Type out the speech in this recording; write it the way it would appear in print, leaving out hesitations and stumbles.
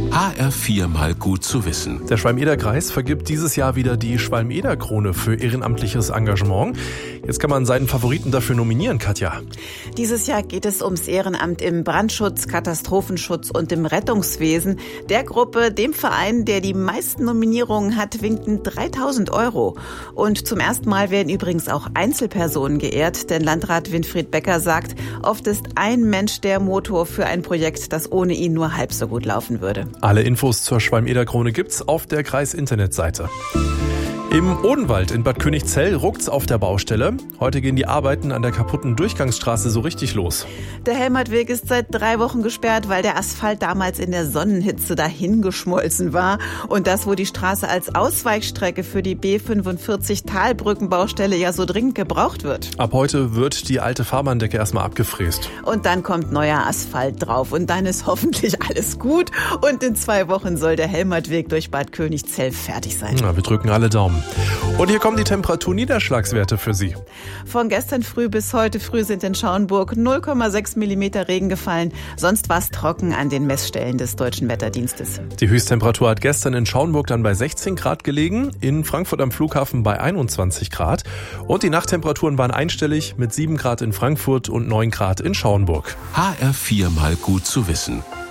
HR4 mal gut zu wissen. Der Schwalm-Eder-Kreis vergibt dieses Jahr wieder die Schwalm-Eder-Krone für ehrenamtliches Engagement. Jetzt kann man seinen Favoriten dafür nominieren, Katja. Dieses Jahr geht es ums Ehrenamt im Brandschutz, Katastrophenschutz und im Rettungswesen. Der Gruppe, dem Verein, der die meisten Nominierungen hat, winken 3.000 €. Und zum ersten Mal werden übrigens auch Einzelpersonen geehrt, denn Landrat Winfried Becker sagt, oft ist ein Mensch der Motor für ein Projekt, das ohne ihn nur halb so gut laufen würde. Alle Infos zur Schwalm-Eder-Krone gibt's auf der Kreis-Internetseite. Im Odenwald in Bad Königzell ruckt's auf der Baustelle. Heute gehen die Arbeiten an der kaputten Durchgangsstraße so richtig los. Der Helmertweg ist seit 3 Wochen gesperrt, weil der Asphalt damals in der Sonnenhitze dahingeschmolzen war. Und das, wo die Straße als Ausweichstrecke für die B45 Talbrückenbaustelle ja so dringend gebraucht wird. Ab heute wird die alte Fahrbahndecke erstmal abgefräst. Und dann kommt neuer Asphalt drauf und dann ist hoffentlich alles gut. Und in 2 Wochen soll der Helmertweg durch Bad Königzell fertig sein. Na, wir drücken alle Daumen. Und hier kommen die Temperaturniederschlagswerte für Sie. Von gestern früh bis heute früh sind in Schauenburg 0,6 mm Regen gefallen. Sonst war es trocken an den Messstellen des Deutschen Wetterdienstes. Die Höchsttemperatur hat gestern in Schauenburg dann bei 16 Grad gelegen, in Frankfurt am Flughafen bei 21 Grad. Und die Nachttemperaturen waren einstellig mit 7 Grad in Frankfurt und 9 Grad in Schauenburg. HR4 mal gut zu wissen.